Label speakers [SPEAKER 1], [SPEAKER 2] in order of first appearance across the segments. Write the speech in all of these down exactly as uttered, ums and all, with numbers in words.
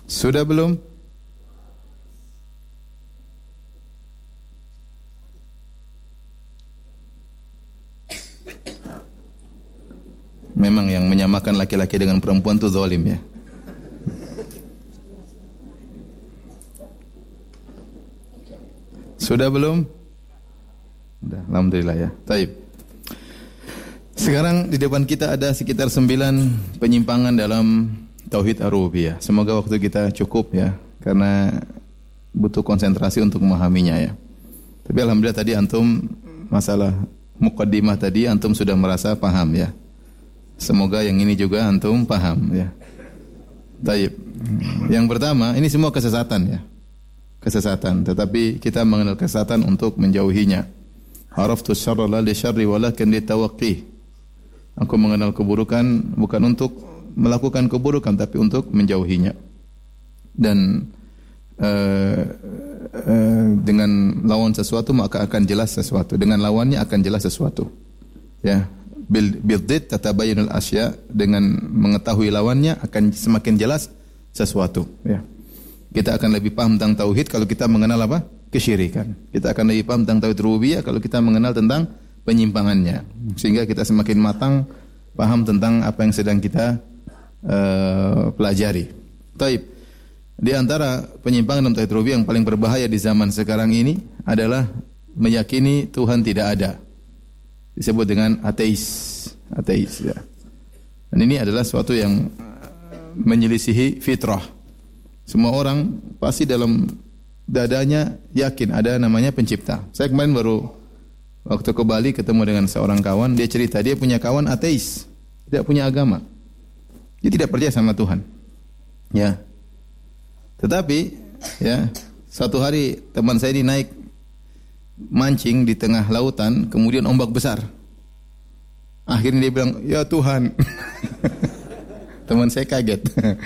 [SPEAKER 1] Sudah belum? Memang yang menyamakan laki-laki dengan perempuan itu zalim ya. Sudah belum? Sudah, alhamdulillah ya. Taib. Sekarang di depan kita ada sekitar sembilan penyimpangan dalam tauhid ar-rububiyah. Semoga waktu kita cukup ya, karena butuh konsentrasi untuk memahaminya ya. Tapi alhamdulillah tadi antum masalah muqaddimah tadi antum sudah merasa paham ya. Semoga yang ini juga antum paham ya. Taib. Yang pertama, ini semua kesesatan ya. Kesesatan, tetapi kita mengenal kesesatan untuk menjauhinya. Araftu syarra la li syarri walakin li tawaqqih. Aku mengenal keburukan bukan untuk melakukan keburukan tapi untuk menjauhinya. Dan uh, uh, dengan lawan sesuatu maka akan jelas sesuatu. Dengan lawannya akan jelas sesuatu. Ya. Bil biddid tatabayyanul asya, dengan mengetahui lawannya akan semakin jelas sesuatu ya. Kita akan lebih paham tentang tauhid kalau kita mengenal apa? Kesyirikan. Kita akan lebih paham tentang tauhid rububiyah kalau kita mengenal tentang penyimpangannya. Sehingga kita semakin matang paham tentang apa yang sedang kita uh, pelajari. Taib. Di antara penyimpangan dalam tauhid rububiyah yang paling berbahaya di zaman sekarang ini adalah meyakini Tuhan tidak ada. Disebut dengan ateis, ateis ya. Dan ini adalah suatu yang menyelisihi fitrah. Semua orang pasti dalam dadanya yakin ada namanya pencipta. Saya kemarin baru waktu ke Bali ketemu dengan seorang kawan, dia cerita dia punya kawan ateis, tidak punya agama. Dia tidak percaya sama Tuhan. Ya. Tetapi ya, suatu hari teman saya ini naik mancing di tengah lautan, kemudian ombak besar. Akhirnya dia bilang, "Ya Tuhan." Teman saya kaget.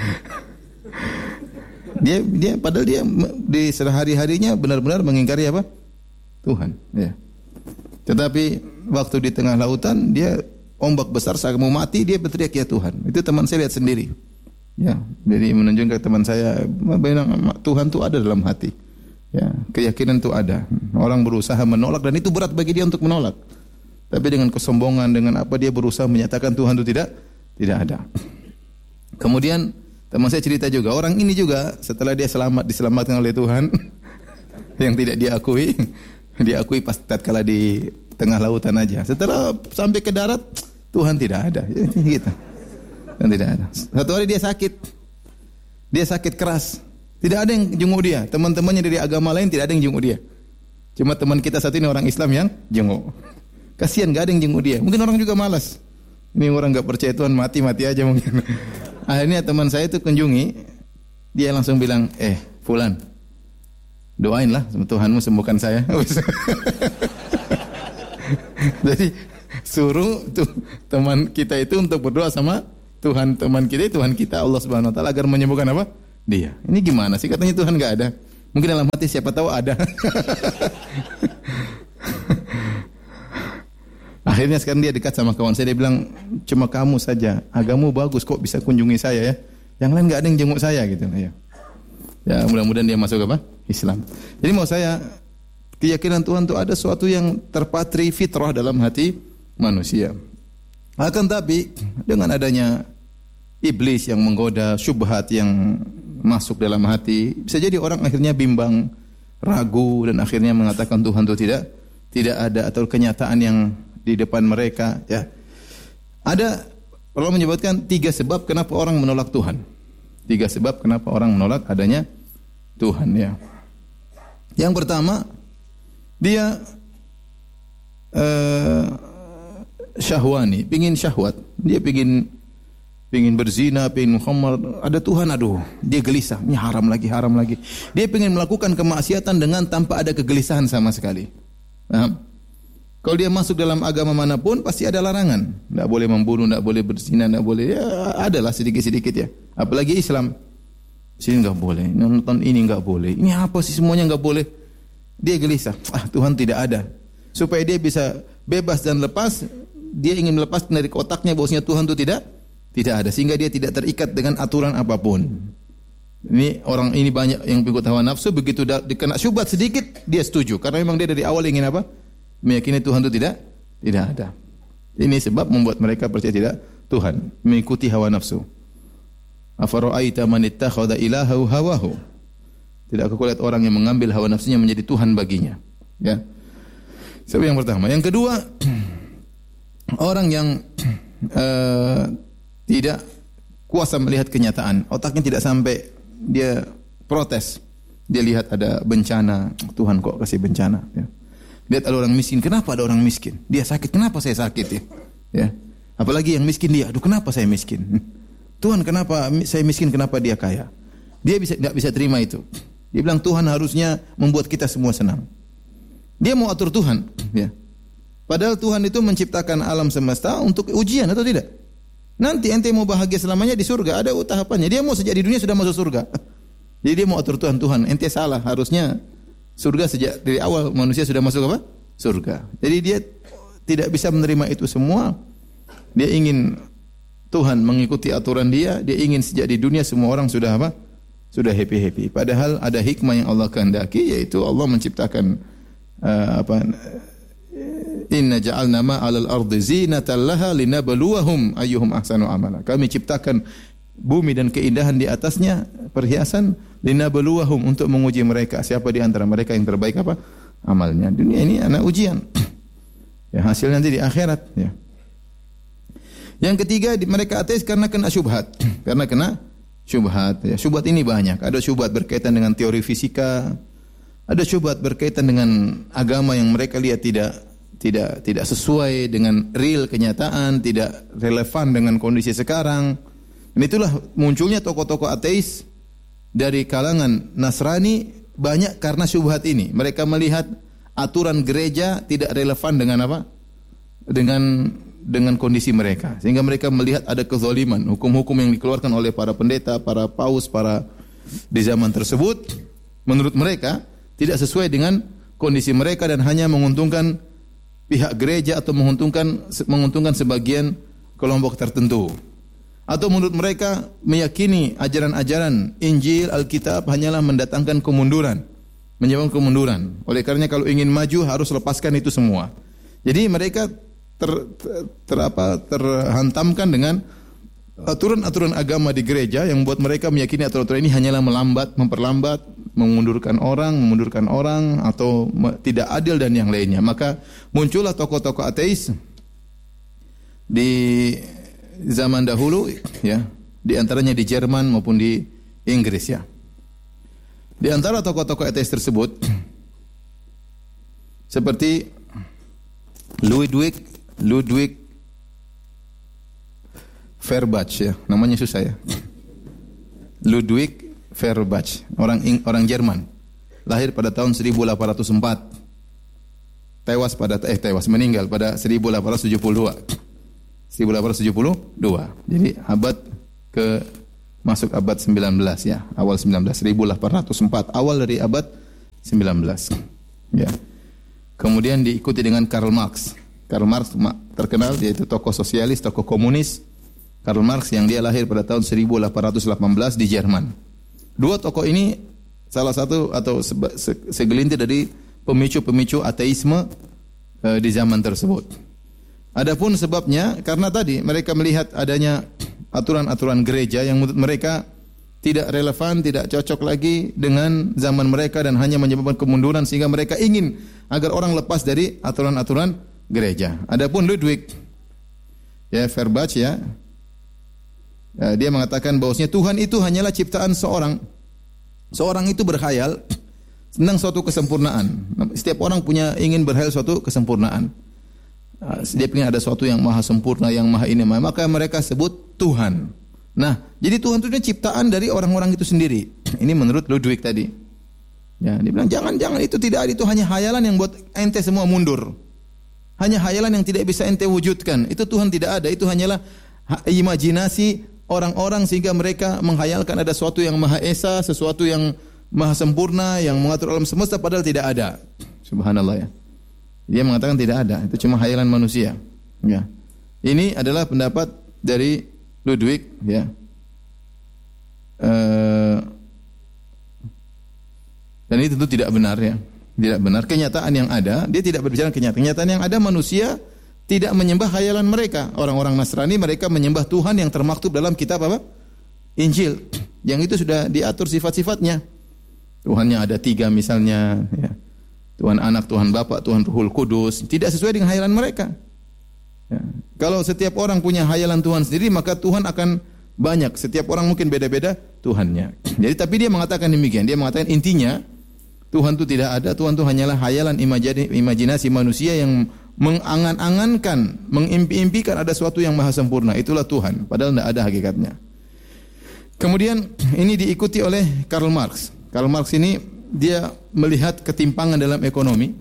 [SPEAKER 1] dia dia padahal dia di sehari-harinya benar-benar mengingkari apa? Tuhan, ya. Tetapi waktu di tengah lautan dia ombak besar, saat mau mati dia berteriak, "Ya Tuhan." Itu teman saya lihat sendiri. Ya, jadi menunjukkan ke teman saya, Tuhan itu ada dalam hati. Ya, keyakinan itu ada. Orang berusaha menolak dan itu berat bagi dia untuk menolak. Tapi dengan kesombongan, dengan apa dia berusaha menyatakan Tuhan itu tidak tidak ada. Kemudian teman saya cerita juga, orang ini juga setelah dia selamat diselamatkan oleh Tuhan yang tidak diakui, diakui pas tatkala di tengah lautan aja. Setelah sampai ke darat, Tuhan tidak ada. Ya, gitu. Dan tidak ada. Satu hari dia sakit. Dia sakit keras. Tidak ada yang jenguk dia. Teman-temannya dari agama lain tidak ada yang jenguk dia. Cuma teman kita satu ini orang Islam yang jenguk. Kasihan, gak ada yang jenguk dia. Mungkin orang juga malas. Ini orang gak percaya Tuhan, mati-mati aja mungkin. Akhirnya teman saya itu kunjungi. Dia langsung bilang, "Eh, Fulan, doainlah Tuhanmu sembuhkan saya." Jadi suruh tuh teman kita itu untuk berdoa sama Tuhan teman kita, Tuhan kita Allah Subhanahu wa taala agar menyembuhkan apa? Dia. Ini gimana sih, katanya Tuhan enggak ada. Mungkin dalam hati siapa tahu ada. Akhirnya sekarang dia dekat sama kawan saya, dia bilang, "Cuma kamu saja, agamu bagus kok bisa kunjungi saya ya. Yang lain enggak ada yang jenguk saya," gitu ya. Ya, mudah-mudahan dia masuk apa? Islam. Jadi mau saya, keyakinan Tuhan itu ada sesuatu yang terpatri fitrah dalam hati manusia. Akan tapi dengan adanya iblis yang menggoda, syubhat yang masuk dalam hati, bisa jadi orang akhirnya bimbang, ragu, dan akhirnya mengatakan Tuhan itu tidak tidak ada, atau kenyataan yang di depan mereka ya. Ada, Allah menyebutkan tiga sebab kenapa orang menolak Tuhan. Tiga sebab kenapa orang menolak adanya Tuhan ya. Yang pertama, dia uh, syahwani, pingin syahwat. Dia pingin pingin berzina, pingin khamar. Ada Tuhan, aduh, dia gelisah. Ini haram lagi, haram lagi. Dia pingin melakukan kemaksiatan dengan tanpa ada kegelisahan sama sekali. Nah, kalau dia masuk dalam agama manapun pasti ada larangan. Tidak boleh membunuh, tidak boleh berzina, tidak boleh. Ya, adalah sedikit-sedikit ya. Apalagi Islam. Sini enggak boleh, nonton ini enggak boleh. Ini apa sih, semuanya enggak boleh. Dia gelisah. Ah, Tuhan tidak ada. Supaya dia bisa bebas dan lepas, dia ingin melepas dari kotaknya bahwasanya Tuhan itu tidak tidak ada, sehingga dia tidak terikat dengan aturan apapun. Ini orang ini banyak yang ikut hawa nafsu, begitu da, dikena syubhat sedikit dia setuju karena memang dia dari awal ingin apa? Meyakini Tuhan itu tidak tidak ada. Ini sebab membuat mereka percaya tidak Tuhan, mengikuti hawa nafsu. Afara'aita man ittakhadha ilahahu hawahu. Tidak aku lihat orang yang mengambil hawa nafsunya menjadi Tuhan baginya. Ya. Sebab yang pertama, yang kedua orang yang uh, tidak kuasa melihat kenyataan, otaknya tidak sampai dia protes. Dia lihat ada bencana, Tuhan kok kasih bencana. Ya. Lihat ada orang miskin, kenapa ada orang miskin? Dia sakit, kenapa saya sakit ya? Ya. Apalagi yang miskin dia, aduh kenapa saya miskin? Tuhan kenapa saya miskin, kenapa dia kaya? Dia bisa tidak bisa terima itu. Dia bilang Tuhan harusnya membuat kita semua senang. Dia mau atur Tuhan. Ya. Padahal Tuhan itu menciptakan alam semesta untuk ujian atau tidak? Nanti ente mau bahagia selamanya di surga, ada tahapannya. Dia mau sejak di dunia sudah masuk surga. Jadi dia mau atur Tuhan, Tuhan, ente salah, harusnya surga sejak dari awal manusia sudah masuk apa? Surga. Jadi dia tidak bisa menerima itu semua. Dia ingin Tuhan mengikuti aturan dia, dia ingin sejak di dunia semua orang sudah apa? Sudah happy-happy. Padahal ada hikmah yang Allah kehendaki, yaitu Allah menciptakan uh, apa Inna ja'alna ma'alal ardi zinatan laha linabluwahum ayyuhum ahsanu amala. Kami ciptakan bumi dan keindahan di atasnya perhiasan linabluwahum untuk menguji mereka siapa di antara mereka yang terbaik apa amalnya. Dunia ini anak ujian. Ya hasil nanti di akhirat ya. Yang ketiga mereka ateis karena kena syubhat. Karena kena syubhat ya. Syubhat ini banyak. Ada syubhat berkaitan dengan teori fisika, ada syubhat berkaitan dengan agama yang mereka lihat tidak tidak tidak sesuai dengan real kenyataan, tidak relevan dengan kondisi sekarang. Dan itulah munculnya tokoh-tokoh ateis dari kalangan Nasrani banyak karena syubhat ini. Mereka melihat aturan gereja tidak relevan dengan apa? Dengan dengan kondisi mereka. Sehingga mereka melihat ada kezaliman, hukum-hukum yang dikeluarkan oleh para pendeta, para paus, para di zaman tersebut menurut mereka tidak sesuai dengan kondisi mereka dan hanya menguntungkan pihak gereja atau menguntungkan menguntungkan sebagian kelompok tertentu. Atau menurut mereka meyakini ajaran-ajaran Injil, Alkitab hanyalah mendatangkan kemunduran, menyebabkan kemunduran. Oleh karenanya kalau ingin maju harus lepaskan itu semua. Jadi mereka ter, ter, ter apa, terhantamkan dengan aturan-aturan agama di gereja yang membuat mereka meyakini aturan-aturan ini hanyalah melambat, memperlambat, memundurkan orang, memundurkan orang atau tidak adil dan yang lainnya. Maka muncullah tokoh-tokoh ateis di zaman dahulu ya, di antaranya di Jerman maupun di Inggris ya. Di antara tokoh-tokoh ateis tersebut seperti Ludwig Ludwig Feuerbach ya, namanya susah ya. Ludwig Feuerbach, orang orang Jerman. Lahir pada tahun seribu delapan ratus empat. Tewas pada eh tewas meninggal pada seribu delapan ratus tujuh puluh dua. seribu delapan ratus tujuh puluh dua. Jadi abad ke masuk abad sembilan belas ya, awal sembilan belas, seribu delapan ratus empat, awal dari abad sembilan belas. Ya. Kemudian diikuti dengan Karl Marx. Karl Marx terkenal, yaitu tokoh sosialis, tokoh komunis. Karl Marx yang dia lahir pada tahun seribu delapan ratus delapan belas di Jerman. Dua tokoh ini salah satu atau segelintir dari pemicu-pemicu ateisme e, di zaman tersebut. Adapun sebabnya karena tadi mereka melihat adanya aturan-aturan gereja yang menurut mereka tidak relevan, tidak cocok lagi dengan zaman mereka dan hanya menyebabkan kemunduran sehingga mereka ingin agar orang lepas dari aturan-aturan gereja. Adapun Ludwig ya Feuerbach ya, ya dia mengatakan bahwasanya Tuhan itu hanyalah ciptaan seorang. Seorang itu berkhayal tentang suatu kesempurnaan. Setiap orang punya ingin berkhayal suatu kesempurnaan. Dia ingin ada sesuatu yang maha sempurna, yang maha ini, maka mereka sebut Tuhan. Nah, jadi Tuhan itu ciptaan dari orang-orang itu sendiri. Ini menurut Ludwig tadi. Ya, dia bilang jangan-jangan itu tidak ada, itu hanya hayalan yang buat ente semua mundur. Hanya hayalan yang tidak bisa ente wujudkan. Itu Tuhan tidak ada, itu hanyalah imajinasi orang-orang sehingga mereka menghayalkan ada sesuatu yang maha esa, sesuatu yang maha sempurna, yang mengatur alam semesta padahal tidak ada. Subhanallah ya. Dia mengatakan tidak ada, itu cuma hayalan manusia. Ya. Ini adalah pendapat dari Ludwig ya. Uh, Dan ini tentu tidak benar ya. Tidak benar. Kenyataan yang ada, dia tidak berbicara kenyataan. Kenyataan yang ada manusia tidak menyembah khayalan mereka. Orang-orang Nasrani mereka menyembah Tuhan yang termaktub dalam kitab apa? Injil. Yang itu sudah diatur sifat-sifatnya. Tuhannya ada tiga misalnya. Ya. Tuhan Anak, Tuhan Bapa, Tuhan Ruhul Kudus. Tidak sesuai dengan khayalan mereka. Ya. Kalau setiap orang punya khayalan Tuhan sendiri, maka Tuhan akan banyak. Setiap orang mungkin beda-beda Tuhannya. Jadi tapi dia mengatakan demikian. Dia mengatakan intinya Tuhan itu tidak ada. Tuhan itu hanyalah khayalan imajinasi manusia yang mengangan-angankan, mengimpi-impikan ada sesuatu yang maha sempurna. Itulah Tuhan. Padahal tidak ada hakikatnya. Kemudian ini diikuti oleh Karl Marx. Karl Marx ini dia melihat ketimpangan dalam ekonomi.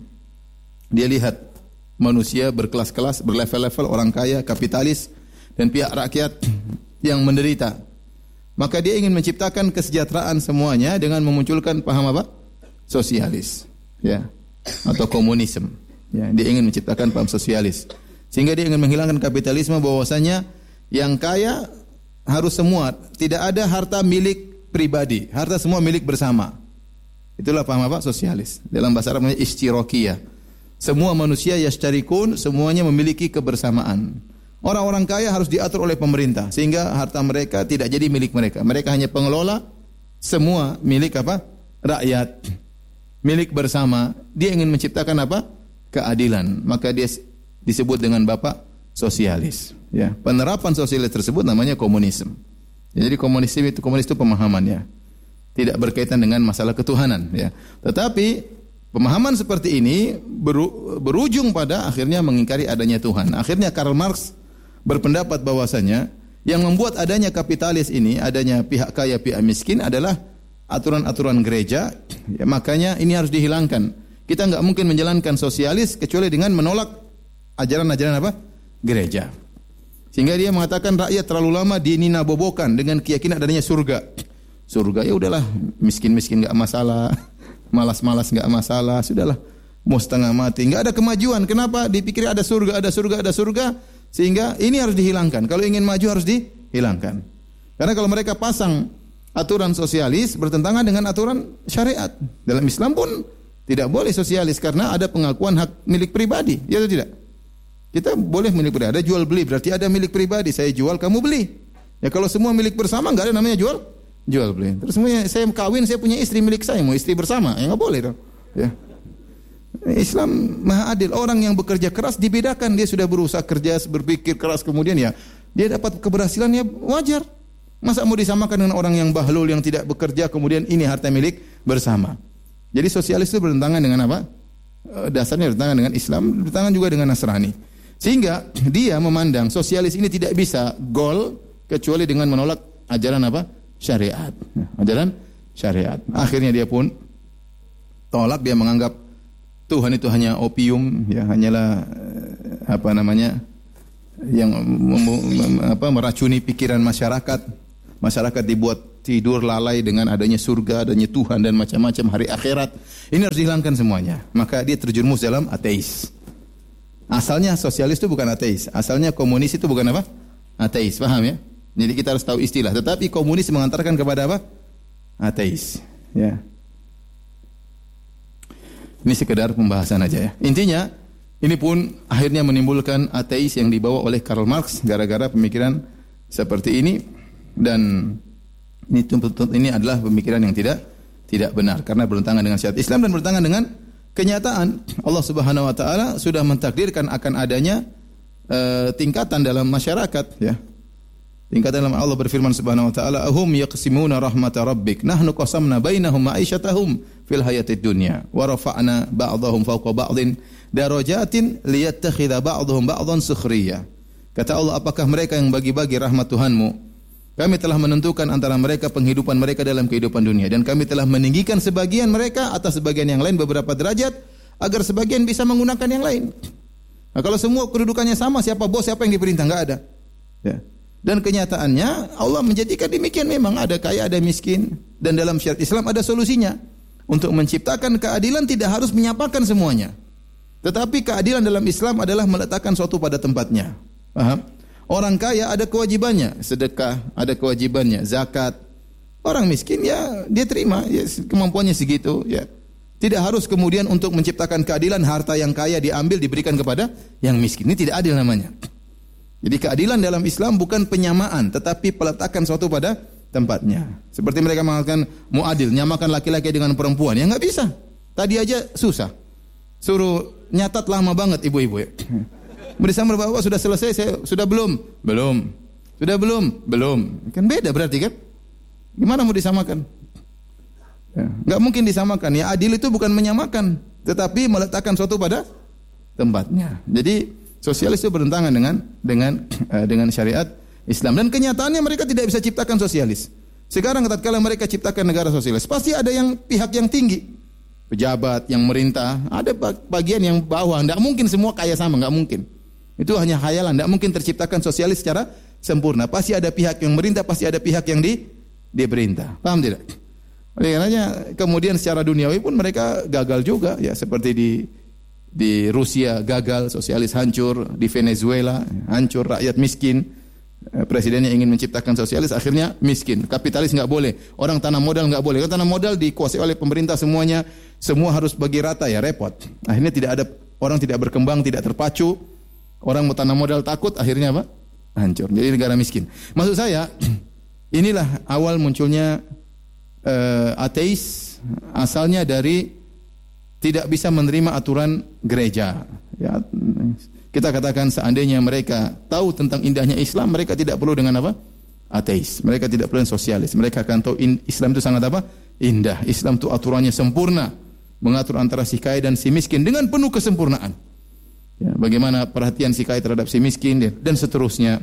[SPEAKER 1] Dia lihat manusia berkelas-kelas, berlevel-level, orang kaya, kapitalis, dan pihak rakyat yang menderita. Maka dia ingin menciptakan kesejahteraan semuanya dengan memunculkan paham apa? Sosialis, ya, atau komunisme. Ya, dia ingin menciptakan paham sosialis. Sehingga dia ingin menghilangkan kapitalisme, bahwasanya yang kaya harus semua, tidak ada harta milik pribadi, harta semua milik bersama. Itulah paham apa? Sosialis. Dalam bahasa Arab namanya ishtirakiyah. Semua manusia yashtarikun, semuanya memiliki kebersamaan. Orang-orang kaya harus diatur oleh pemerintah sehingga harta mereka tidak jadi milik mereka. Mereka hanya pengelola, semua milik apa? Rakyat. Milik bersama. Dia ingin menciptakan apa? Keadilan. Maka dia disebut dengan bapak sosialis. Ya, penerapan sosialis tersebut namanya komunisme. Ya, jadi komunisme itu komunis itu pemahamannya. Tidak berkaitan dengan masalah ketuhanan, ya. Tetapi pemahaman seperti ini beru, berujung pada akhirnya mengingkari adanya Tuhan. Akhirnya Karl Marx berpendapat bahwasanya yang membuat adanya kapitalis ini, adanya pihak kaya, pihak miskin adalah aturan-aturan gereja. Ya, makanya ini harus dihilangkan. Kita enggak mungkin menjalankan sosialis kecuali dengan menolak ajaran-ajaran apa? Gereja. Sehingga dia mengatakan rakyat terlalu lama dininabobokan dengan keyakinan adanya surga. Surga ya udahlah, miskin-miskin enggak masalah, malas-malas enggak masalah, sudahlah. Mau setengah mati, enggak ada kemajuan. Kenapa? Dipikir ada surga, ada surga, ada surga, sehingga ini harus dihilangkan. Kalau ingin maju harus dihilangkan. Karena kalau mereka pasang aturan sosialis bertentangan dengan aturan syariat. Dalam Islam pun tidak boleh sosialis karena ada pengakuan hak milik pribadi. Ya atau tidak? Kita boleh milik pribadi. Ada jual beli, berarti ada milik pribadi. Saya jual, kamu beli. Ya kalau semua milik bersama enggak ada namanya jual jual beli. Terus semuanya saya kawin, saya punya istri milik saya, mau istri bersama, ya enggak boleh dong. Ya. Islam maha adil. Orang yang bekerja keras dibedakan. Dia sudah berusaha kerja, berpikir keras, kemudian ya dia dapat keberhasilan, ya wajar. Masa mau disamakan dengan orang yang bahlul yang tidak bekerja kemudian ini harta milik bersama. Jadi sosialis itu bertentangan dengan apa? Dasarnya bertentangan dengan Islam, bertentangan juga dengan Nasrani. Sehingga dia memandang sosialis ini tidak bisa goal kecuali dengan menolak ajaran apa? Syariat. Ajaran syariat. Akhirnya dia pun tolak, dia menganggap Tuhan itu hanya opium, ya hanyalah apa namanya? yang mem, mem, apa, meracuni pikiran masyarakat. Masyarakat dibuat tidur lalai dengan adanya surga, adanya Tuhan dan macam-macam hari akhirat. Ini harus dihilangkan semuanya. Maka dia terjerumus dalam ateis. Asalnya sosialis itu bukan ateis. Asalnya komunis itu bukan apa? Ateis. Paham ya? Jadi kita harus tahu istilah. Tetapi komunis mengantarkan kepada apa? Ateis. Ya. Ini sekedar pembahasan aja ya. Intinya ini pun akhirnya menimbulkan ateis yang dibawa oleh Karl Marx gara-gara pemikiran seperti ini. Dan ini, ini adalah pemikiran yang tidak tidak benar karena bertentangan dengan syariat Islam dan bertentangan dengan kenyataan. Allah Subhanahu wa taala sudah mentakdirkan akan adanya uh, tingkatan dalam masyarakat ya. Tingkatan dalam Allah berfirman Subhanahu wa taala, "Ahum yaqsimuna rahmata rabbik, nahnu qasamna bainahum ma'isyatahum fil hayatid dunya wa rafa'na ba'dahum fawqa ba'din darajatin liyattakhidha ba'dhum ba'dhan sukhriya." Kata Allah, apakah mereka yang bagi-bagi rahmat Tuhanmu? Kami telah menentukan antara mereka penghidupan mereka dalam kehidupan dunia dan kami telah meninggikan sebagian mereka atas sebagian yang lain beberapa derajat agar sebagian bisa menggunakan yang lain. Nah, kalau semua kedudukannya sama, siapa bos, siapa yang diperintah? Enggak ada. Ya. Dan kenyataannya Allah menjadikan demikian, memang ada kaya, ada miskin, dan dalam syariat Islam ada solusinya. Untuk menciptakan keadilan tidak harus menyapakan semuanya. Tetapi keadilan dalam Islam adalah meletakkan suatu pada tempatnya. Paham? Orang kaya ada kewajibannya, sedekah ada kewajibannya, zakat. Orang miskin ya dia terima, ya, kemampuannya segitu, ya Tidak harus kemudian untuk menciptakan keadilan harta yang kaya diambil diberikan kepada yang miskin. Ini tidak adil namanya. Jadi keadilan dalam Islam bukan penyamaan, tetapi peletakan suatu pada tempatnya. Seperti mereka mengatakan muadil, nyamakan laki-laki dengan perempuan. Ya nggak bisa. Tadi aja susah. Suruh nyatat lama banget ibu-ibu ya. Bersama bapak sudah selesai, saya sudah belum? Belum. Sudah belum? Belum. Kan beda berarti kan? Gimana mau disamakan? Ya, nggak mungkin disamakan. Ya adil itu bukan menyamakan, tetapi meletakkan suatu pada tempatnya. Jadi sosialis itu bertentangan dengan dengan uh, dengan syariat Islam. Dan kenyataannya mereka tidak bisa ciptakan sosialis. Sekarang tatkala mereka ciptakan negara sosialis, pasti ada yang pihak yang tinggi, pejabat yang merintah, ada bagian yang bawah. Tidak mungkin semua kaya sama, nggak mungkin. Itu hanya khayalan. Tidak mungkin terciptakan sosialis secara sempurna. Pasti ada pihak yang merintah, pasti ada pihak yang di diperintah. Paham tidak? Oleh karenanya kemudian secara duniawi pun mereka gagal juga, ya seperti di di Rusia gagal, sosialis hancur, di Venezuela hancur, rakyat miskin, presidennya ingin menciptakan sosialis, akhirnya miskin, kapitalis nggak boleh, orang tanam modal nggak boleh, karena tanam modal dikuasai oleh pemerintah semuanya, semua harus bagi rata, ya repot. Akhirnya tidak ada orang, tidak berkembang, tidak terpacu, orang mau tanam modal takut, akhirnya apa? Hancur. Jadi negara miskin. Maksud saya, inilah awal munculnya Uh, ateis, asalnya dari tidak bisa menerima aturan gereja. Ya, kita katakan seandainya mereka tahu tentang indahnya Islam, mereka tidak perlu dengan apa? Ateis. Mereka tidak perlu sosialis. Mereka akan tahu in, Islam itu sangat apa? Indah. Islam itu aturannya sempurna, mengatur antara si kaya dan si miskin dengan penuh kesempurnaan. Ya, bagaimana perhatian si kaya terhadap si miskin dan seterusnya.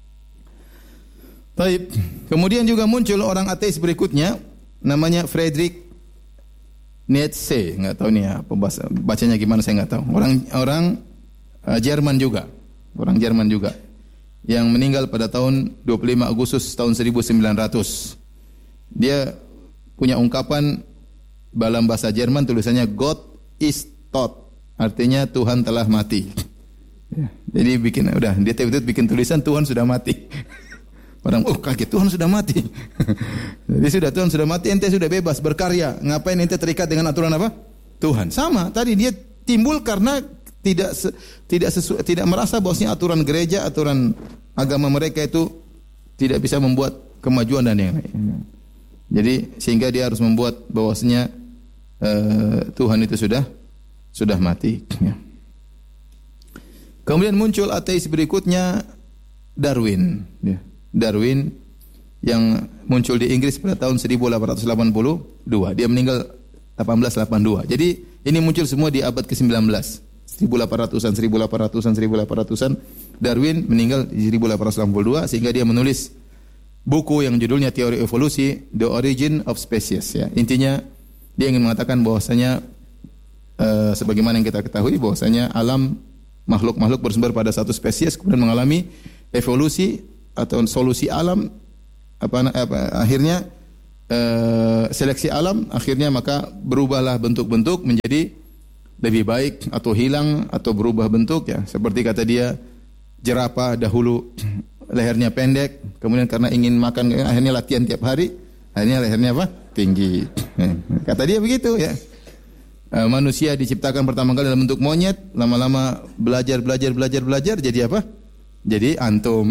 [SPEAKER 1] Baik. Kemudian juga muncul orang ateis berikutnya, namanya Friedrich Nietzsche, nggak tahu nih ya bahasa, bacanya gimana saya nggak tahu. Orang orang uh, Jerman juga, orang Jerman juga, yang meninggal pada tahun dua puluh lima Agustus tahun seribu sembilan ratus. Dia punya ungkapan dalam bahasa Jerman, tulisannya God is tot, artinya Tuhan telah mati. Ya, jadi bikin udah dia tiba-tiba bikin tulisan Tuhan sudah mati. Orang oh kaget, Tuhan sudah mati. Jadi sudah Tuhan sudah mati, ente sudah bebas berkarya. Ngapain ente terikat dengan aturan apa? Tuhan. Sama, tadi dia timbul karena tidak se, tidak sesu, tidak merasa bahwasanya aturan gereja, aturan agama mereka itu tidak bisa membuat kemajuan dan yang lain. Jadi sehingga dia harus membuat bahwasanya uh, Tuhan itu sudah sudah mati. Ya. Kemudian muncul ateis berikutnya, Darwin. Ya. Darwin yang muncul di Inggris pada tahun seribu delapan ratus delapan puluh dua. Dia meninggal delapan belas delapan puluh dua. Jadi ini muncul semua di abad ke sembilan belas. seribu delapan ratusan, seribu delapan ratusan, seribu delapan ratusan. Darwin meninggal di seribu delapan ratus delapan puluh dua sehingga dia menulis buku yang judulnya Teori Evolusi, The Origin of Species. Ya. Intinya dia ingin mengatakan bahwasanya uh, sebagaimana yang kita ketahui bahwasanya alam makhluk-makhluk bersumber pada satu spesies kemudian mengalami evolusi atau solusi alam apa, apa akhirnya eh, seleksi alam akhirnya maka berubahlah bentuk-bentuk menjadi lebih baik atau hilang atau berubah bentuk, ya seperti kata dia jerapah dahulu lehernya pendek, kemudian karena ingin makan akhirnya latihan tiap hari, akhirnya lehernya apa? Tinggi. Kata dia begitu ya. Eh, manusia diciptakan pertama kali dalam bentuk monyet, lama-lama belajar belajar belajar belajar jadi apa? Jadi antum.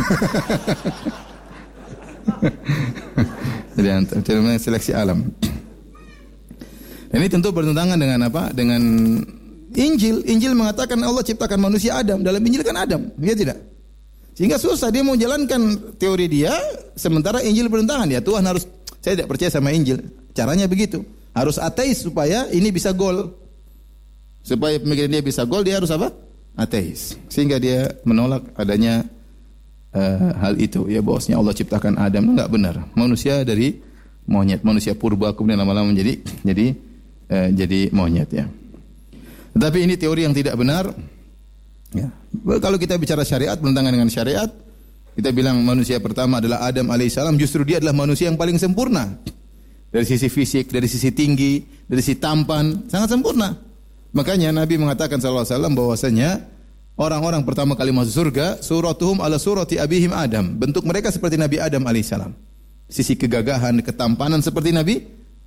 [SPEAKER 1] Jadi antum. Jadi seleksi alam. Ini tentu bertentangan dengan apa? Dengan Injil. Injil mengatakan Allah ciptakan manusia Adam. Dalam Injil kan Adam, ya tidak? Sehingga susah dia mau jalankan teori dia, sementara Injil bertentangan. Ya Tuhan harus, saya tidak percaya sama Injil. Caranya begitu. Harus ateis supaya ini bisa gol. Supaya pemikiran dia bisa gol, dia harus apa? Ateis. Sehingga dia menolak adanya uh, hal itu. Ya bahwasanya Allah ciptakan Adam, enggak benar. Manusia dari monyet, manusia purba kemudian lama-lama menjadi jadi uh, jadi monyet ya. Tetapi ini teori yang tidak benar. Ya. Kalau kita bicara syariat, bertentangan dengan syariat, kita bilang manusia pertama adalah Adam alaihissalam, justru dia adalah manusia yang paling sempurna. Dari sisi fisik, dari sisi tinggi, dari sisi tampan, sangat sempurna. Makanya Nabi mengatakan sallallahu alaihi wasallam bahwasanya orang-orang pertama kali masuk surga, suratuhum ala surati abihim Adam. Bentuk mereka seperti Nabi Adam alaihissalam. Sisi kegagahan, ketampanan seperti Nabi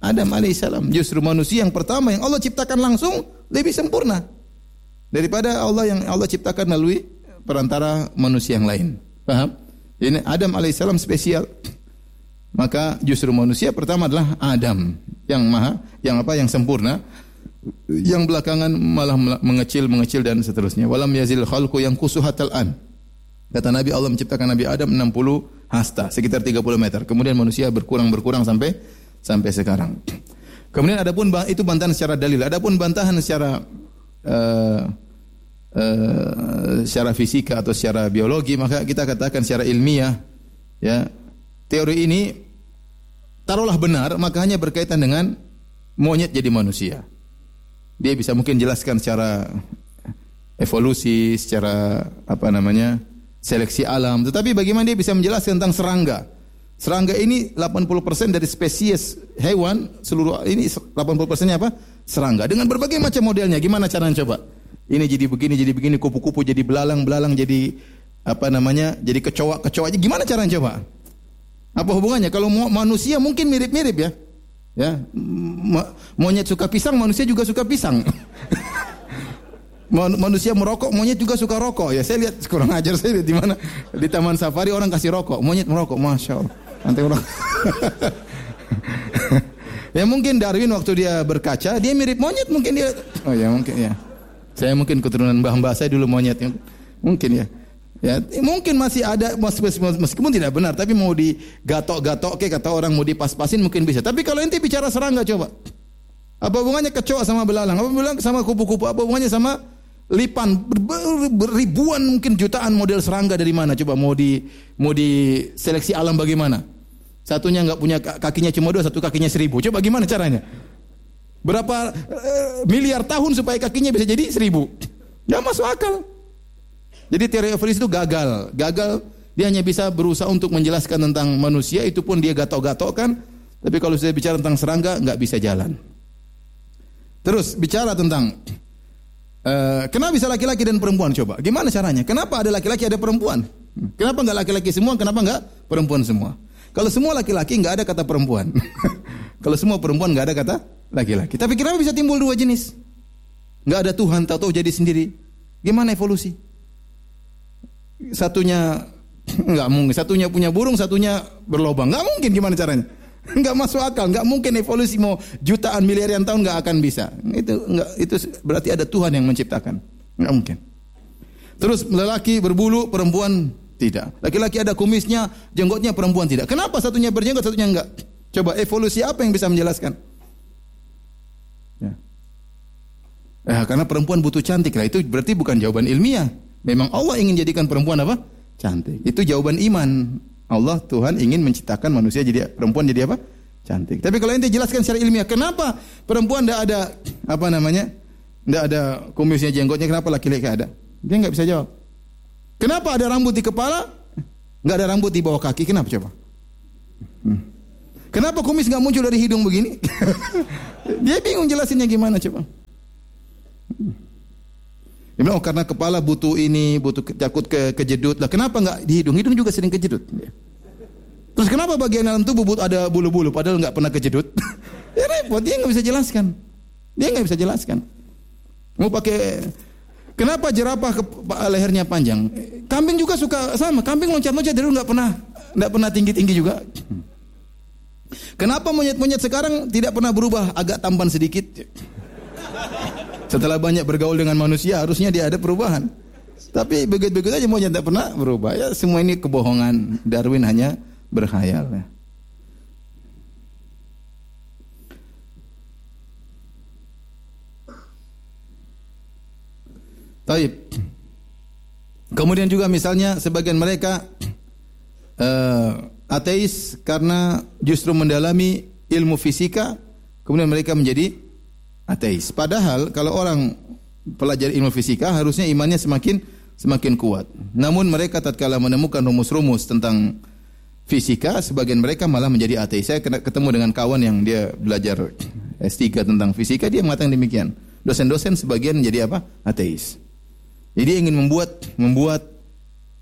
[SPEAKER 1] Adam alaihissalam. Justru manusia yang pertama yang Allah ciptakan langsung lebih sempurna daripada Allah yang Allah ciptakan melalui perantara manusia yang lain. Paham? Jadi Adam alaihissalam spesial. Maka justru manusia pertama adalah Adam yang maha, yang apa, yang sempurna. Yang belakangan malah mengecil, mengecil dan seterusnya. Walam yazil khalqu yang kusuhatal an. Kata Nabi, Allah menciptakan Nabi Adam enam puluh hasta, sekitar tiga puluh meter. Kemudian manusia berkurang berkurang sampai sampai sekarang. Kemudian adapun itu bantahan secara dalil. Adapun bantahan secara uh, uh, secara fisika atau secara biologi, maka kita katakan secara ilmiah, ya, teori ini taruhlah benar, maka hanya berkaitan dengan monyet jadi manusia. Dia bisa mungkin jelaskan secara evolusi, secara apa namanya, seleksi alam. Tetapi bagaimana dia bisa menjelaskan tentang serangga? Serangga ini delapan puluh persen dari spesies hewan seluruh ini, delapan puluh persennya apa? Serangga. Dengan berbagai macam modelnya. Gimana caranya coba? Ini jadi begini, jadi begini, kupu-kupu jadi belalang-belalang, jadi apa namanya? Jadi kecoa-kecoa. Gimana caranya coba? Apa hubungannya? Kalau manusia mungkin mirip-mirip ya. Ya, monyet suka pisang, manusia juga suka pisang. Manusia merokok, monyet juga suka rokok. Ya, saya lihat kurang ajar, saya lihat di mana di taman safari orang kasih rokok, monyet merokok, masya Allah. Nanti orang. Ya mungkin Darwin waktu dia berkaca, dia mirip monyet mungkin dia. Oh ya mungkin ya. Saya mungkin keturunan mbah-mbah saya dulu monyet, mungkin ya. Ya, mungkin masih ada meskipun tidak benar, tapi mau digatok-gatok, oke kata orang mau dipas-pasin mungkin bisa. Tapi kalau ente bicara serangga coba. Apa hubungannya kecoa sama belalang? Apa hubungannya sama kupu-kupu? Apa hubungannya sama lipan? Ribuan mungkin jutaan model serangga dari mana? Coba mau di mau diseleksi alam bagaimana? Satunya enggak punya kakinya cuma dua, satu kakinya seribu. Coba gimana caranya? Berapa uh, miliar tahun supaya kakinya bisa jadi seribu? Enggak masuk akal. Jadi teori evolusi itu gagal. Gagal, dia hanya bisa berusaha untuk menjelaskan tentang manusia, itu pun dia gatok-gatokkan. Tapi kalau sudah bicara tentang serangga, enggak bisa jalan. Terus bicara tentang uh, kenapa bisa laki-laki dan perempuan, coba. Gimana caranya? Kenapa ada laki-laki ada perempuan? Kenapa enggak laki-laki semua? Kenapa enggak perempuan semua? Kalau semua laki-laki enggak ada kata perempuan. Kalau semua perempuan enggak ada kata laki-laki. Tapi kenapa bisa timbul dua jenis? Enggak ada Tuhan, tahu-tahu jadi sendiri. Gimana evolusi? Satunya enggak mungkin, satunya punya burung, satunya berlobang. Enggak mungkin, gimana caranya? Enggak masuk akal, enggak mungkin evolusi mau jutaan miliaran tahun enggak akan bisa. Itu enggak, itu berarti ada Tuhan yang menciptakan. Enggak mungkin. Terus lelaki berbulu, perempuan tidak. Laki-laki ada kumisnya, jenggotnya, perempuan tidak. Kenapa satunya berjenggot, satunya enggak? Coba evolusi apa yang bisa menjelaskan? Ya. Eh, karena perempuan butuh cantik lah, itu berarti bukan jawaban ilmiah. Memang Allah ingin jadikan perempuan apa? Cantik. Itu jawaban iman. Allah, Tuhan ingin menciptakan manusia jadi perempuan jadi apa? Cantik. Tapi kalau ente jelaskan secara ilmiah, kenapa perempuan tidak ada apa namanya? Tidak ada kumisnya, jenggotnya, kenapa laki-laki ada? Dia enggak bisa jawab. Kenapa ada rambut di kepala? Enggak ada rambut di bawah kaki, kenapa coba? Hmm. Kenapa kumis enggak muncul dari hidung begini? Dia bingung jelasinnya gimana coba? Hmm. Dia bilang, oh karena kepala butuh ini, butuh takut ke kejedut. Lah kenapa enggak di hidung? Hidung juga sering kejedut. Terus kenapa bagian dalam tubuh ada bulu-bulu padahal enggak pernah kejedut? Ya repot, dia enggak bisa jelaskan. Dia enggak bisa jelaskan. Mau pakai kenapa jerapah ke, lehernya panjang? Kambing juga suka sama. Kambing loncat-loncat dari dulu enggak pernah enggak pernah tinggi-tinggi juga. Kenapa monyet-monyet sekarang tidak pernah berubah, agak tampan sedikit? Setelah banyak bergaul dengan manusia, harusnya dia ada perubahan. Tapi begitu-begitu aja monyet tidak pernah berubah. Ya, semua ini kebohongan. Darwin hanya berkhayal. Ya. Taib. Kemudian juga misalnya sebagian mereka uh, ateis karena justru mendalami ilmu fisika, kemudian mereka menjadi ateis. Padahal kalau orang pelajari ilmu fisika harusnya imannya semakin semakin kuat. Namun mereka tatkala menemukan rumus-rumus tentang fisika, sebagian mereka malah menjadi ateis. Saya ketemu dengan kawan yang dia belajar S tiga tentang fisika, dia mengatakan demikian. Dosen-dosen sebagian menjadi apa? Ateis. Jadi ingin membuat membuat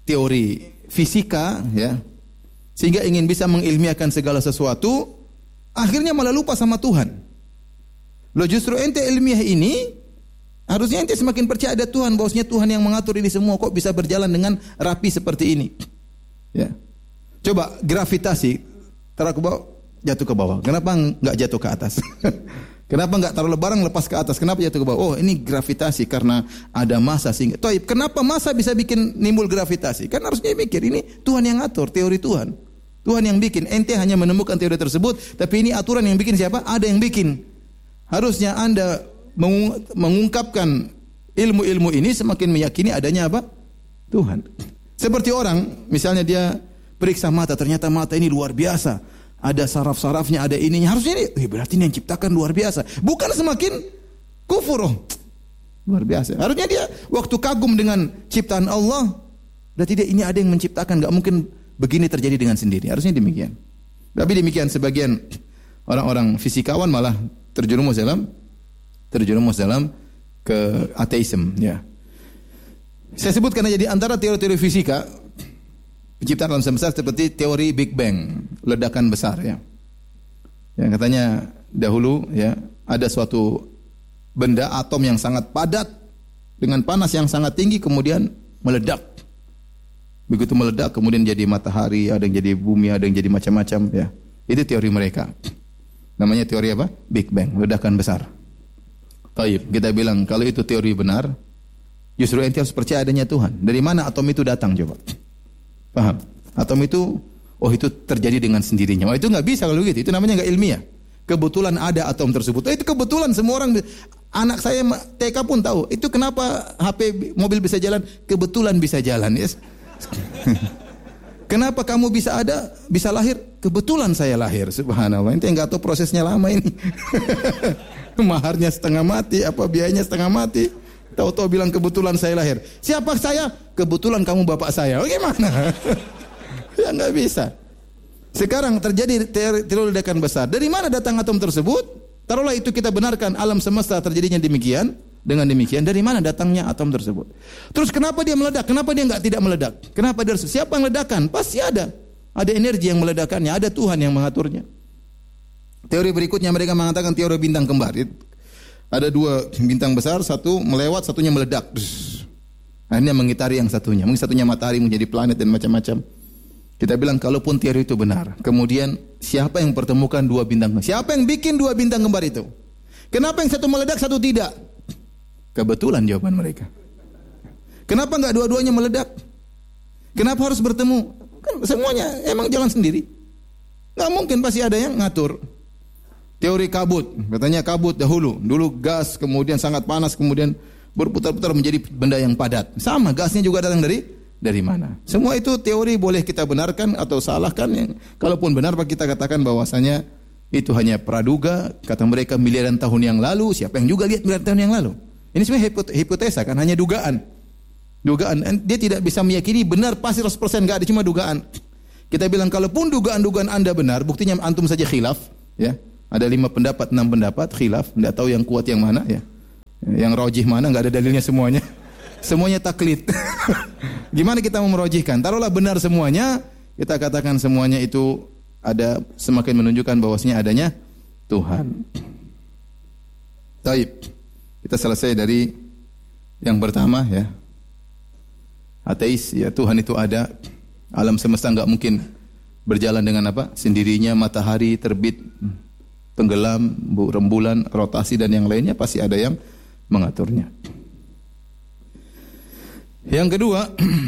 [SPEAKER 1] teori fisika ya, sehingga ingin bisa mengilmiahkan segala sesuatu, akhirnya malah lupa sama Tuhan. Loh justru ente ilmiah ini harusnya ente semakin percaya ada Tuhan, bahwasanya Tuhan yang mengatur ini semua, kok bisa berjalan dengan rapi seperti ini. Ya. Coba gravitasi, taruh ke bawah, jatuh ke bawah. Kenapa enggak jatuh ke atas? Kenapa enggak taruh barang lepas ke atas? Kenapa jatuh ke bawah? Oh, ini gravitasi karena ada massa sehingga. Toib, kenapa massa bisa bikin nimbul gravitasi? Kan harusnya mikir ini Tuhan yang ngatur, teori Tuhan. Tuhan yang bikin. Ente hanya menemukan teori tersebut, tapi ini aturan yang bikin siapa? Ada yang bikin. Harusnya Anda mengungkapkan ilmu-ilmu ini semakin meyakini adanya apa? Tuhan. Seperti orang, misalnya dia periksa mata, ternyata mata ini luar biasa. Ada saraf-sarafnya, ada ininya. Harusnya ini, eh, berarti ini yang ciptakan luar biasa. Bukan semakin kufur. Oh, luar biasa. Harusnya dia waktu kagum dengan ciptaan Allah, berarti dia ini ada yang menciptakan. Gak mungkin begini terjadi dengan sendiri. Harusnya demikian. Tapi demikian sebagian orang-orang fisikawan malah terjerumus dalam terjerumus dalam ke ateisme. Ya. Saya sebutkan aja di antara teori-teori fisika penciptaan alam semesta seperti teori Big Bang, ledakan besar ya. Yang katanya dahulu ya ada suatu benda atom yang sangat padat dengan panas yang sangat tinggi kemudian meledak. Begitu meledak kemudian jadi matahari, ada yang jadi bumi, ada yang jadi macam-macam ya. Itu teori mereka. Namanya teori apa? Big Bang, ledakan besar. Taib, kita bilang kalau itu teori benar, justru ente harus percaya adanya Tuhan. Dari mana atom itu datang coba? Paham? Atom itu, oh itu terjadi dengan sendirinya. Oh itu nggak bisa kalau gitu. Itu namanya nggak ilmiah. Kebetulan ada atom tersebut. Oh, itu kebetulan semua orang. Anak saya T K pun tahu. Itu kenapa H P mobil bisa jalan? Kebetulan bisa jalan. Yes. Kenapa kamu bisa ada, bisa lahir? Kebetulan saya lahir. Subhanallah. Ente nggak tahu prosesnya lama ini. Maharnya setengah mati, apa biayanya setengah mati. Tahu-tahu bilang kebetulan saya lahir. Siapa saya? Kebetulan kamu bapak saya. Oh, gimana? Ya nggak bisa. Sekarang terjadi teori ledakan besar. Dari mana datang atom tersebut? Taruhlah itu kita benarkan alam semesta terjadinya demikian. Dengan demikian, dari mana datangnya atom tersebut? Terus kenapa dia meledak? Kenapa dia enggak tidak meledak? Kenapa dia siapa yang ledakan? Pasti ada. Ada energi yang meledakannya, ada Tuhan yang mengaturnya. Teori berikutnya mereka mengatakan teori bintang kembar. Ada dua bintang besar, satu melewat, satunya meledak. Akhirnya mengitari yang satunya. Mungkin satunya matahari menjadi planet dan macam-macam. Kita bilang kalaupun teori itu benar, kemudian siapa yang pertemukan dua bintang kembar? Siapa yang bikin dua bintang kembar itu? Kenapa yang satu meledak, satu tidak? Kebetulan jawaban mereka. Kenapa enggak dua-duanya meledak? Kenapa harus bertemu? Kan semuanya emang jalan sendiri. Enggak mungkin, pasti ada yang ngatur. Teori kabut, katanya kabut dahulu, dulu gas kemudian sangat panas kemudian berputar-putar menjadi benda yang padat. Sama, gasnya juga datang dari dari mana? Semua itu teori boleh kita benarkan atau salahkan. Yang kalaupun benar kita katakan bahwasanya itu hanya praduga, kata mereka miliaran tahun yang lalu. Siapa yang juga lihat miliaran tahun yang lalu? Ini sebenarnya hipotesa kan, hanya dugaan. Dugaan, dia tidak bisa meyakini benar pasti seratus persen, enggak ada, cuma dugaan. Kita bilang kalaupun dugaan-dugaan Anda benar, buktinya antum saja khilaf, ya. Ada lima pendapat, enam pendapat khilaf, enggak tahu yang kuat yang mana, ya. Yang rajih mana, enggak ada dalilnya semuanya. Semuanya taklid. Gimana kita mau merajihkan? Taruhlah benar semuanya, kita katakan semuanya itu ada semakin menunjukkan bahwasanya adanya Tuhan. Taib. Kita selesai dari yang pertama ya. Ateis ya, Tuhan itu ada. Alam semesta enggak mungkin berjalan dengan apa? Sendirinya, matahari terbit, tenggelam, rembulan, rotasi dan yang lainnya pasti ada yang mengaturnya. Yang kedua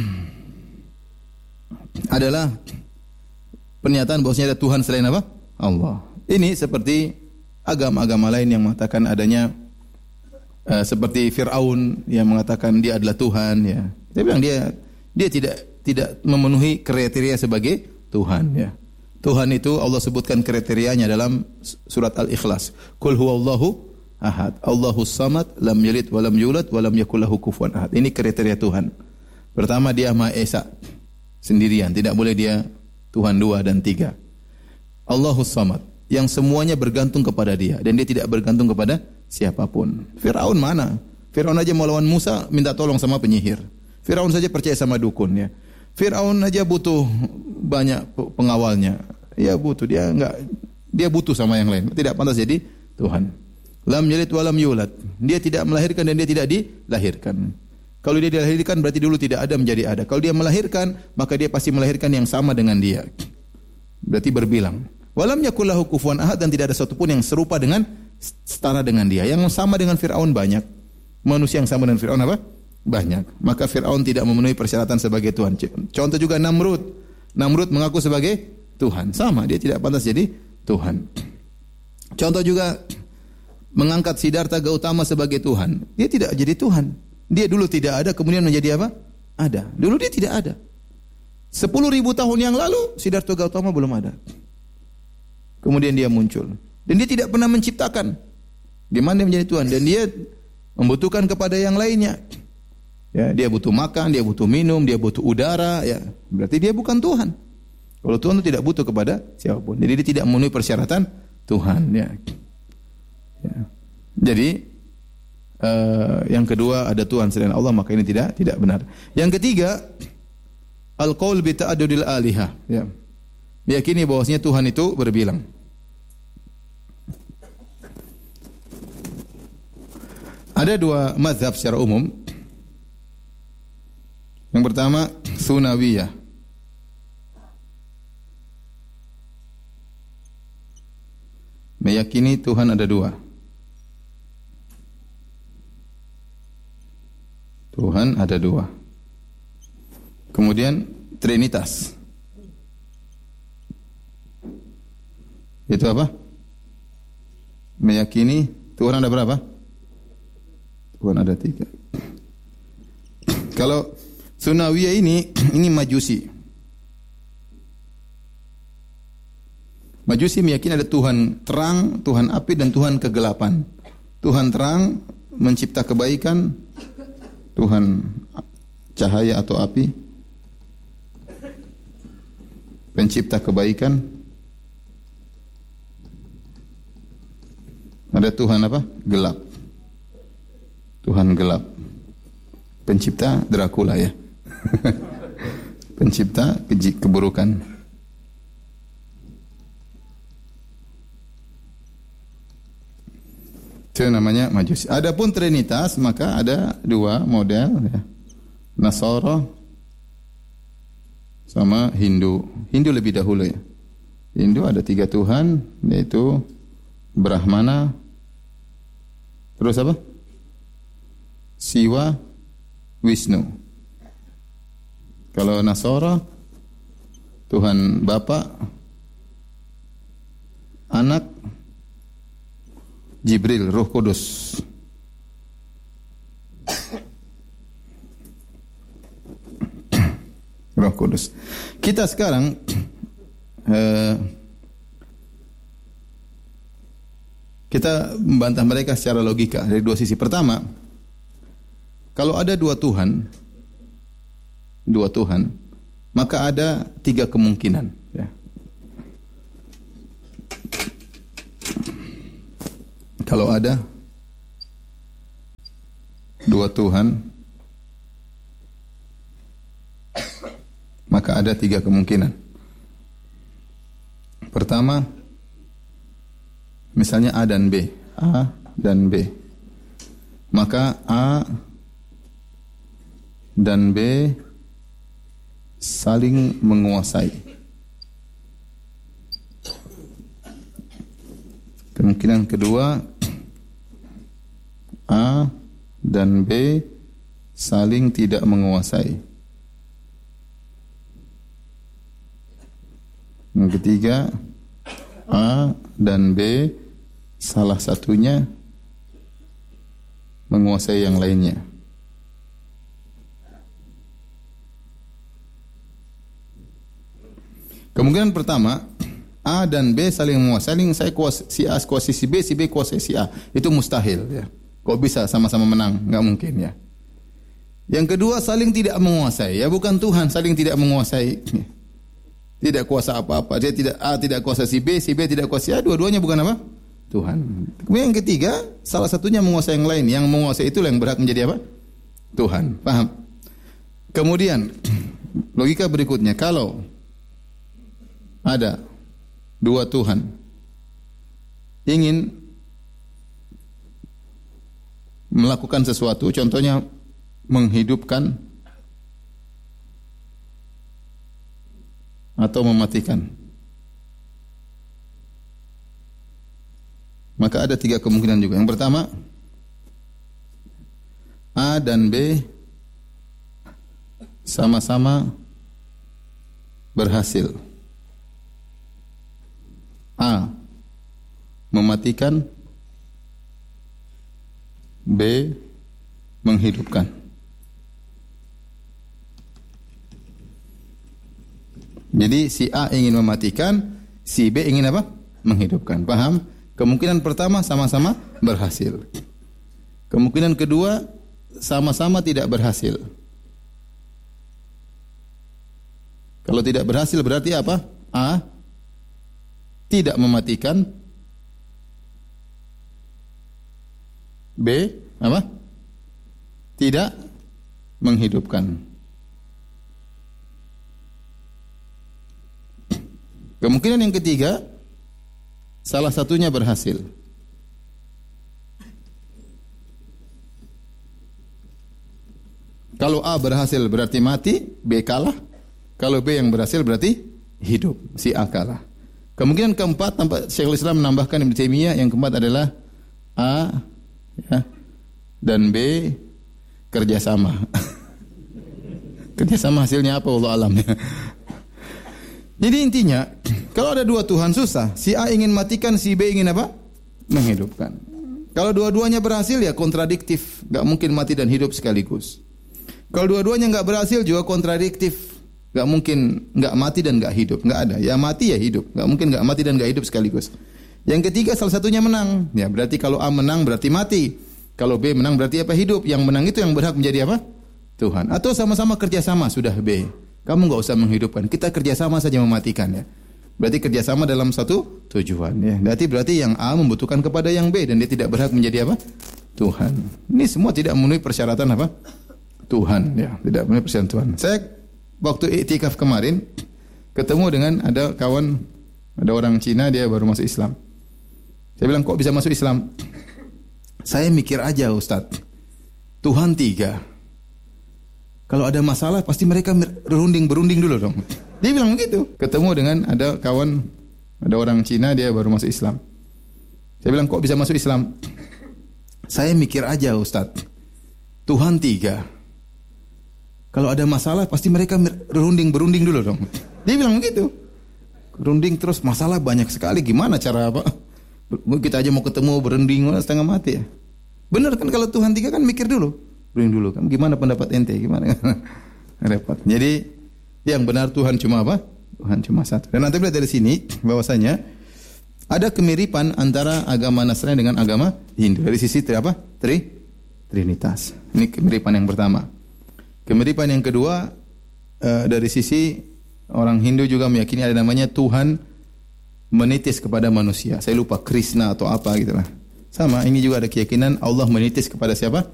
[SPEAKER 1] adalah pernyataan bahwasanya ada Tuhan selain apa? Allah. Ini seperti agama-agama lain yang mengatakan adanya Uh, seperti Fir'aun yang mengatakan dia adalah Tuhan ya. Dia bilang dia dia tidak tidak memenuhi kriteria sebagai Tuhan ya. Tuhan itu Allah sebutkan kriterianya dalam surat Al-Ikhlas. Qul huwallahu ahad. Allahus samad, lam yalid wa lam yulad wa lam yakul lahu kufuwan ahad. Ini kriteria Tuhan. Pertama dia Maha Esa, sendirian, tidak boleh dia Tuhan dua dan tiga. Allahus samad, yang semuanya bergantung kepada dia dan dia tidak bergantung kepada siapapun. Firaun mana? Firaun aja mau lawan Musa minta tolong sama penyihir. Firaun saja percaya sama dukun ya. Firaun aja butuh banyak pengawalnya. Ya butuh, dia enggak dia butuh sama yang lain. Tidak pantas jadi Tuhan. Lam yalid wa lam yulad. Dia tidak melahirkan dan dia tidak dilahirkan. Kalau dia dilahirkan berarti dulu tidak ada menjadi ada. Kalau dia melahirkan, maka dia pasti melahirkan yang sama dengan dia. Berarti berbilang. Walam yakul lahu kufuwan ahad, dan tidak ada satupun yang serupa dengan setara dengan dia. Yang sama dengan Fir'aun banyak. Manusia yang sama dengan Fir'aun apa? Banyak. Maka Fir'aun tidak memenuhi persyaratan sebagai Tuhan. Contoh juga Namrud. Namrud mengaku sebagai Tuhan. Sama, dia tidak pantas jadi Tuhan. Contoh juga mengangkat Siddhartha Gautama sebagai Tuhan. Dia tidak jadi Tuhan. Dia dulu tidak ada, kemudian menjadi apa? Ada. Dulu dia tidak ada. Sepuluh ribu tahun yang lalu, Siddhartha Gautama belum ada. Kemudian dia muncul. Dan dia tidak pernah menciptakan. Gimana dia menjadi Tuhan? Dan dia membutuhkan kepada yang lainnya. Ya, dia butuh makan, dia butuh minum, dia butuh udara. Ya, berarti dia bukan Tuhan. Kalau Tuhan itu tidak butuh kepada siapapun. Jadi dia tidak memenuhi persyaratan Tuhan. Ya. Ya. Jadi Uh, yang kedua, ada Tuhan selain Allah, maka ini tidak tidak benar. Yang ketiga, al-qaul bi ta'addudil alihah, ya. Meyakini bahwasanya Tuhan itu berbilang. Ada dua mazhab secara umum. Yang pertama, Tsunawiyah. Meyakini Tuhan ada dua. Tuhan ada dua. Kemudian Trinitas. Itu apa? Meyakini Tuhan ada berapa? Tuhan ada tiga. Kalau Tsunawiyah ini, ini Majusi. Majusi meyakini ada Tuhan terang, Tuhan api, dan Tuhan kegelapan. Tuhan terang mencipta kebaikan, Tuhan cahaya atau api, pencipta kebaikan. Ada Tuhan apa? Gelap. Tuhan gelap. Pencipta Dracula ya. Pencipta keji, keburukan. Itu namanya Majusi. Adapun Trinitas, maka ada dua model ya. Nasara sama Hindu. Hindu lebih dahulu ya. Hindu ada tiga Tuhan, yaitu Brahmana, terus apa? Siwa, Wisnu. Kalau Nasara, Tuhan Bapa, Anak, Jibril, Roh Kudus. Roh Kudus. Kita sekarang eh, kita membantah mereka secara logika dari dua sisi. Pertama, kalau ada dua Tuhan, dua Tuhan, maka ada tiga kemungkinan. Ya. Kalau ada dua Tuhan, maka ada tiga kemungkinan. Pertama, misalnya A dan B, A dan B. Maka A dan B saling menguasai. Kemungkinan kedua, A dan B saling tidak menguasai. Yang ketiga, A dan B salah satunya menguasai yang lainnya. Kemungkinan pertama, A dan B saling menguasai, saling saya kuasai si A kuasai si B, si B kuasai si A. Itu mustahil ya. Kok bisa sama-sama menang? Enggak mungkin ya. Yang kedua, saling tidak menguasai. Ya bukan Tuhan saling tidak menguasai. Tidak kuasa apa-apa. Dia tidak A tidak kuasa si B, si B tidak kuasa A, dua-duanya bukan apa? Tuhan. Kemudian yang ketiga, salah satunya menguasai yang lain. Yang menguasai itulah yang berhak menjadi apa? Tuhan. Paham? Kemudian logika berikutnya, kalau ada dua Tuhan, ingin melakukan sesuatu, contohnya menghidupkan atau mematikan, maka ada tiga kemungkinan juga. Yang pertama, A dan B sama-sama berhasil. A mematikan, B menghidupkan. Jadi si A ingin mematikan, si B ingin apa? Menghidupkan. Paham? Kemungkinan pertama sama-sama berhasil. Kemungkinan kedua sama-sama tidak berhasil. Kalau tidak berhasil berarti apa? A tidak mematikan, B apa? Tidak menghidupkan. Kemungkinan yang ketiga, salah satunya berhasil. Kalau A berhasil berarti mati, B kalah. Kalau B yang berhasil berarti hidup, si A kalah. Kemungkinan keempat, tampak Syekhul Islam menambahkan Ibnu Taimiyah, yang keempat adalah A ya, dan B kerjasama. Kerjasama hasilnya apa? Wallahu alam ya. Jadi intinya, kalau ada dua Tuhan susah. Si A ingin matikan, si B ingin apa? Menghidupkan. Kalau dua-duanya berhasil ya kontradiktif. Gak mungkin mati dan hidup sekaligus. Kalau dua-duanya gak berhasil juga kontradiktif. Gak mungkin gak mati dan gak hidup. Gak ada. Ya mati ya hidup. Gak mungkin gak mati dan gak hidup sekaligus. Yang ketiga salah satunya menang. Ya berarti kalau A menang berarti mati. Kalau B menang berarti apa? Hidup. Yang menang itu yang berhak menjadi apa? Tuhan. Atau sama-sama kerjasama sudah B. Kamu enggak usah menghidupkan. Kita kerjasama saja mematikan ya. Berarti kerjasama dalam satu tujuan ya. Berarti berarti yang A membutuhkan kepada yang B dan dia tidak berhak menjadi apa? Tuhan. Ini semua tidak memenuhi persyaratan apa? Tuhan ya. Tidak memenuhi persyaratan Tuhan. Saya waktu iktikaf kemarin ketemu dengan ada kawan, ada orang Cina, dia baru masuk Islam. Saya bilang, kok bisa masuk Islam? Saya mikir aja Ustaz. Tuhan tiga. Kalau ada masalah pasti mereka berunding-berunding dulu dong. Dia bilang begitu. Ketemu dengan ada kawan, ada orang Cina, dia baru masuk Islam. Saya bilang, kok bisa masuk Islam? Saya mikir aja Ustaz. Tuhan tiga. Kalau ada masalah pasti mereka berunding-berunding dulu dong. Dia bilang begitu. Berunding terus, masalah banyak sekali. Gimana cara apa? Kita aja mau ketemu berunding setengah mati ya. Benar kan kalau Tuhan tiga kan mikir dulu. Berunding dulu kan. Gimana pendapat ente? Gimana? Repot. Jadi yang benar Tuhan cuma apa? Tuhan cuma satu. Dan nanti lihat dari sini bahwasanya ada kemiripan antara agama Nasrani dengan agama Hindu. Dari sisi tri apa? Tri Trinitas. Ini kemiripan yang pertama. Kemiripan yang kedua uh, dari sisi orang Hindu juga meyakini ada namanya Tuhan menitis kepada manusia. Saya lupa Krishna atau apa gitulah. Sama, ini juga ada keyakinan Allah menitis kepada siapa?